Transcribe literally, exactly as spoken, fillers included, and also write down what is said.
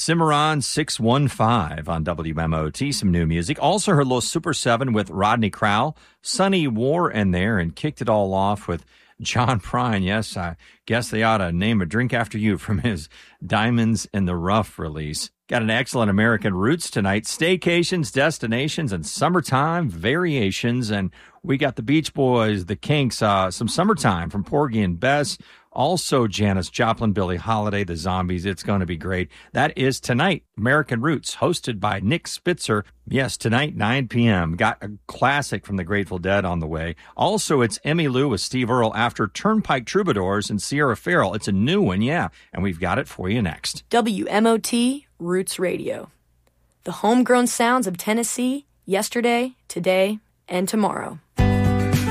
Cimarron six one five on W M O T, some new music. Also heard Los Super seven with Rodney Crowell. Sonny War in there and kicked it all off with John Prine. Yes, I guess they ought to name a drink after you from his Diamonds in the Rough release. Got an excellent American Roots tonight. Staycations, destinations, and summertime variations. And we got the Beach Boys, the Kinks, uh, some summertime from Porgy and Bess. Also, Janis Joplin, Billie Holiday, the Zombies. It's going to be great. That is tonight, American Roots, hosted by Nick Spitzer. Yes, tonight, nine p.m. Got a classic from the Grateful Dead on the way. Also, it's Emmylou with Steve Earle after Turnpike Troubadours and Sierra Farrell. It's a new one, yeah, and we've got it for you next. W M O T Roots Radio. The homegrown sounds of Tennessee, yesterday, today, and tomorrow.